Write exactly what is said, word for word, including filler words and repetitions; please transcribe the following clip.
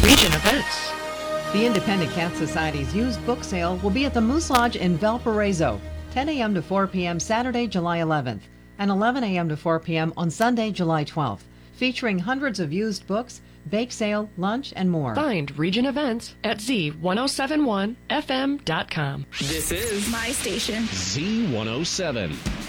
Region Events. The Independent Cat Society's used book sale will be at the Moose Lodge in Valparaiso, ten a.m. to four p.m. Saturday, July eleventh, and eleven a.m. to four p.m. on Sunday, July twelfth, featuring hundreds of used books, bake sale, lunch, and more. Find Region Events at Z ten seventy-one F M dot com. This is My station. Z one oh seven.